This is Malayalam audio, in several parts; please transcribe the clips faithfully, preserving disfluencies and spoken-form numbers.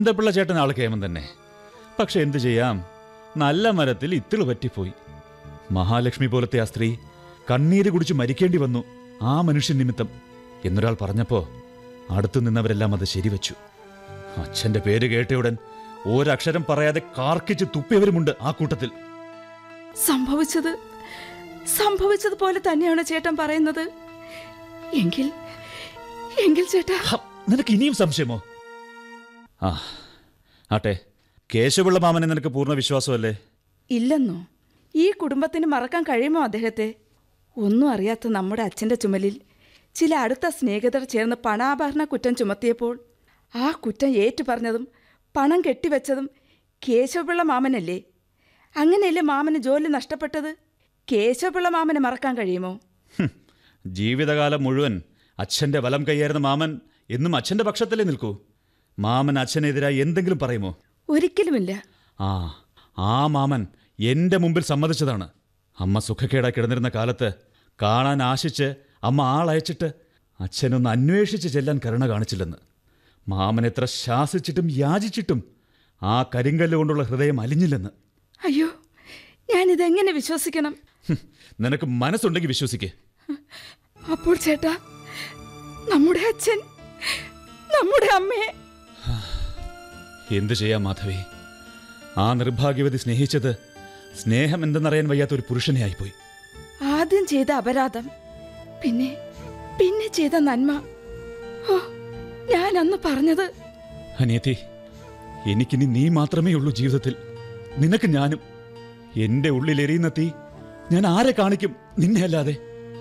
പിള്ള ചേട്ടൻ ആൾ കേമൻ തന്നെ. പക്ഷെ എന്തു ചെയ്യാം, നല്ല മരത്തിൽ ഇത്തിള് പറ്റിപ്പോയി. മഹാലക്ഷ്മി പോലത്തെ ആ സ്ത്രീ കണ്ണീര് കുടിച്ച് മരിക്കേണ്ടി വന്നു ആ മനുഷ്യൻ നിമിത്തം എന്നൊരാൾ പറഞ്ഞപ്പോ അടുത്തു നിന്നവരെല്ലാം അത് ശരിവച്ചു. അച്ഛന്റെ പേര് കേട്ടയുടൻ ഒരക്ഷരം പറയാതെ കാർക്കിച്ച് തുപ്പിയവരുമുണ്ട് ആ കൂട്ടത്തിൽ. സംഭവിച്ചത് സംഭവിച്ചതുപോലെ തന്നെയാണ് ചേട്ടൻ പറയുന്നത്. എങ്കിൽ എങ്കിൽ ചേട്ടാ, നിനക്ക് ഇനിയും സംശയമോ? ആ ആട്ടെ, കേശവപിള്ള മാമനെ നിനക്ക് പൂർണ്ണ വിശ്വാസമല്ലേ? ഇല്ലെന്നോ? ഈ കുടുംബത്തിന് മറക്കാൻ കഴിയുമോ അദ്ദേഹത്തെ? ഒന്നും അറിയാത്ത നമ്മുടെ അച്ഛൻ്റെ ചുമലിൽ ചില അടുത്ത സ്നേഹിതർ ചേർന്ന് പണാഭരണ കുറ്റം ചുമത്തിയപ്പോൾ ആ കുറ്റം ഏറ്റു പറഞ്ഞതും പണം കെട്ടിവെച്ചതും കേശവപിള്ള മാമനല്ലേ? അങ്ങനെയല്ലേ മാമന് ജോലി നഷ്ടപ്പെട്ടത്? കേശവപിള്ള മാമനെ മറക്കാൻ കഴിയുമോ? ജീവിതകാലം മുഴുവൻ അച്ഛൻ്റെ വലം കൈയായിരുന്ന മാമൻ എന്നും അച്ഛൻ്റെ പക്ഷത്തല്ലേ നിൽക്കൂ? മാമൻ അച്ഛനെതിരായി എന്തെങ്കിലും പറയുമോ? ഒരിക്കലുമില്ല. ആ ആ മാമൻ എൻ്റെ മുമ്പിൽ സമ്മതിച്ചതാണ്. അമ്മ സുഖക്കേടായി കിടന്നിരുന്ന കാലത്ത് കാണാൻ ആശിച്ച് അമ്മ ആളയച്ചിട്ട് അച്ഛനൊന്ന് അന്വേഷിച്ച് ചെല്ലാൻ കരുണ കാണിച്ചില്ലെന്ന്. മാമൻ എത്ര ശാസിച്ചിട്ടും യാചിച്ചിട്ടും ആ കരിങ്കല്ല് കൊണ്ടുള്ള ഹൃദയം അലിഞ്ഞില്ലെന്ന്. അയ്യോ, ഞാനിതെങ്ങനെ വിശ്വസിക്കണം? നിനക്ക് മനസ്സുണ്ടെങ്കിൽ വിശ്വസിക്കേ. അപ്പോൾ ചേട്ടാ, നമ്മുടെ അച്ഛൻ നമ്മുടെ അമ്മയെ എന്തു ചെയ്യാം മാധവി? ആ നിർഭാഗ്യവതി സ്നേഹിച്ചത് സ്നേഹം എന്തെന്നറിയാൻ വയ്യാത്ത ഒരു പുരുഷനെ ആയിപ്പോയി. ആദ്യം ചെയ്ത അപരാധം, പിന്നെ പിന്നെ ചെയ്ത നന്മ. ഓ, ഞാൻ അന്ന് പറഞ്ഞത്. അനിയത്തി, എനിക്കിനി നീ മാത്രമേ ഉള്ളൂ ജീവിതത്തിൽ. നിനക്ക് ഞാനും. എന്റെ ഉള്ളിൽ എരിയുന്ന തീ ഞാൻ ആരെ കാണിക്കും? നിന്നെ അല്ലാതെ.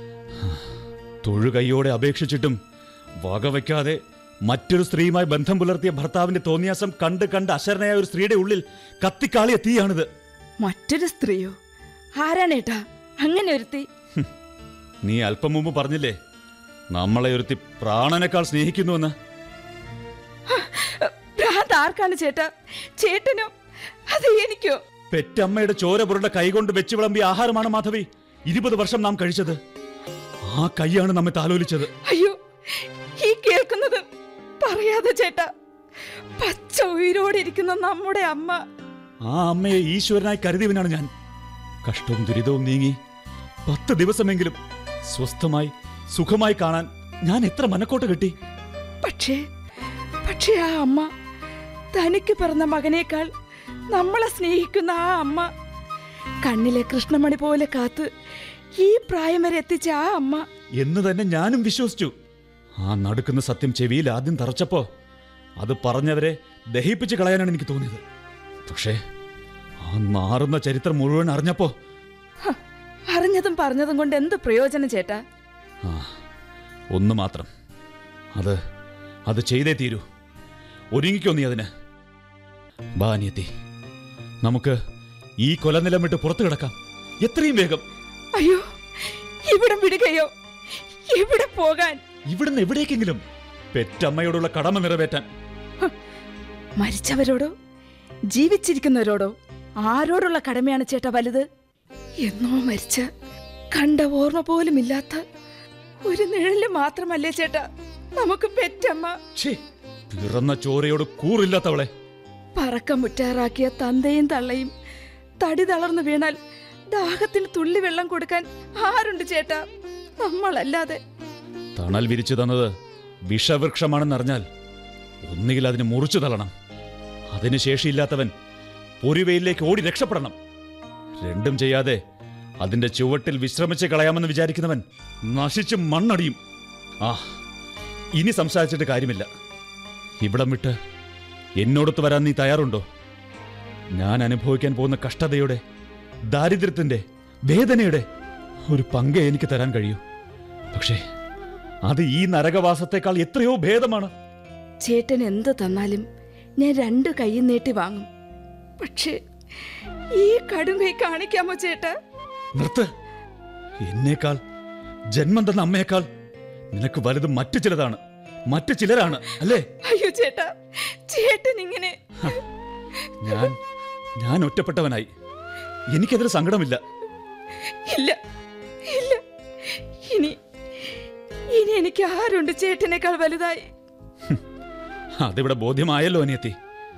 തൊഴുകൈയോടെ അപേക്ഷിച്ചിട്ടും വകവയ്ക്കാതെ മറ്റൊരു സ്ത്രീയുമായി ബന്ധം പുലർത്തിയ ഭർത്താവിന്റെ തോന്നിയാസം കണ്ട് കണ്ട് അശരണയായ ഒരു സ്ത്രീയുടെ ഉള്ളിൽ കത്തിക്കാളിയ തീയാണിത്. മറ്റൊരു സ്ത്രീയോ? ആരാണേട്ടാ അങ്ങനെ ഒരുത്തി? നീ അല്പം മുമ്പ് പറഞ്ഞില്ലേ നമ്മളെ ഒരുത്തി പ്രാണനേക്കാൾ സ്നേഹിക്കുന്നുവെന്ന്. ആർക്കാണ് ചേട്ടാ? ചേട്ടനോ അത് എനിക്കോ? പെറ്റമ്മയുടെ ചോര പുരണ്ട കൈകൊണ്ട് വെച്ച് വിളമ്പിയ ആഹാരമാണ് മാധവി ഇരുപത് വർഷം നാം കഴിച്ചത്. ആ കൈയാണ് നമ്മെ താലോലിച്ചത്. അയ്യോ, ഈ കേൾക്കുന്നത് പറയാതെ ചേട്ടാ. പച്ച ഉയിരോടിരിക്കുന്ന നമ്മുടെ അമ്മ. ആ അമ്മയെ ഈശ്വരനായി കരുതിയവനാണ് ഞാൻ. കഷ്ടവും ദുരിതവും നീങ്ങി പത്ത് ദിവസമെങ്കിലും സ്വസ്ഥമായി സുഖമായി കാണാൻ ഞാൻ എത്ര മനക്കോട്ട കെട്ടി. പക്ഷേ പക്ഷേ ആ അമ്മ, തനിക്ക് പിറന്ന മകനേക്കാൾ നമ്മളെ സ്നേഹിക്കുന്ന ആ അമ്മ, കണ്ണിലെ കൃഷ്ണമണി പോലെ കാത്ത് ഈ പ്രായം വരെ എത്തിച്ച ആ അമ്മ എന്ന് തന്നെ ഞാനും വിശ്വസിച്ചു. ആ നടുക്കുന്ന സത്യം ചെവിയിൽ ആദ്യം തറച്ചപ്പോ അത് പറഞ്ഞവരെ ദഹിപ്പിച്ച് കളയാനാണ് എനിക്ക് തോന്നിയത്. പക്ഷേ ആ നാറുന്ന ചരിത്രം മുഴുവൻ അറിഞ്ഞപ്പോ, അറിഞ്ഞതും പറഞ്ഞതും കൊണ്ട് എന്ത് പ്രയോജനം ചേട്ടാ? ആ ഒന്ന് മാത്രം, അത് അത് ചെയ്തേ തീരൂ. ഒരുങ്ങിക്കോ നീ അതിന്. ബാനിയത്തി, നമുക്ക് ഈ കൊലനിലം വിട്ട് പുറത്തു കിടക്കാം, എത്രയും വേഗം. അയ്യോ, ഇവിടെ വിടുകയോ? എവിടെ പോകാൻ? ഇവിടുന്ന് എവിടേക്കെങ്കിലും പെറ്റമ്മയോടുള്ള കടമ നിറവേറ്റാൻ. മരിച്ചവരോടോ ജീവിച്ചിരിക്കുന്നവരോടോ ആരോടുള്ള കടമയാണ് ചേട്ടാ വലുത്? എന്നോ മരിച്ച കണ്ട ഓർമ്മ പോലും ഇല്ലാത്ത ഒരു നിഴല് മാത്രമല്ലേ ചേട്ടാ നമുക്ക് പെറ്റമ്മ? പിറന്ന ചോരയോട് കൂറില്ലാത്തവളെ. പറക്കം മുറ്റാറാക്കിയ തന്തയും തള്ളയും തടി തളർന്നു വീണാൽ ദാഹത്തിന് തുള്ളി വെള്ളം കൊടുക്കാൻ ആരുണ്ട് ചേട്ടാ നമ്മളല്ലാതെ? തണൽ വിരിച്ചു തന്നത് വിഷവൃക്ഷമാണെന്നറിഞ്ഞാൽ ഒന്നുകിൽ അതിന് മുറിച്ചു തള്ളണം. അതിന് ശേഷിയില്ലാത്തവൻ പൊരുവയിലേക്ക് ഓടി രക്ഷപ്പെടണം. രണ്ടും ചെയ്യാതെ അതിന്റെ ചുവട്ടിൽ വിശ്രമിച്ച് കളയാമെന്ന് വിചാരിക്കുന്നവൻ നശിച്ച് മണ്ണടിയും. ആ ഇനി സംസാരിച്ചിട്ട് കാര്യമില്ല. ഇവിടം വിട്ട് എന്നോടൊത്ത് വരാൻ നീ തയ്യാറുണ്ടോ? ഞാൻ അനുഭവിക്കാൻ പോകുന്ന കഷ്ടതയുടെ, ദാരിദ്ര്യത്തിന്റെ, വേദനയുടെ ഒരു പങ്കേ എനിക്ക് തരാൻ കഴിയൂ. പക്ഷേ അത് ഈ നരകവാസത്തെക്കാൾ എത്രയോ ഭേദമാണ്. ചേട്ടൻ എന്ത് തന്നാലും ഞാൻ രണ്ട് കൈ നീട്ടി വാങ്ങും. പക്ഷേ ഈ കടുങ്കൈ കാണിക്കാമോ ചേട്ടാ? നിർത്ത്. എന്നേക്കാൾ, ജന്മം തന്ന അമ്മയേക്കാൾ നിനക്ക് വലുത് മറ്റു ചിലതാണ്, മറ്റു ചിലരാണ് അല്ലേ? അയ്യോ ചേട്ടാ, ചേട്ടൻ ഇങ്ങനെ. ഞാൻ ഞാൻ ഒറ്റപ്പെട്ടവനായി. എനിക്കതിൽ സങ്കടമില്ല. ഇല്ല ഇല്ല, ഇനി ഇനി എനിക്ക് ആരുണ്ട് ചേട്ടനേക്കാൾ വലുതായി? അതിവിടെ ബോധ്യമായല്ലോ അനിയത്തി.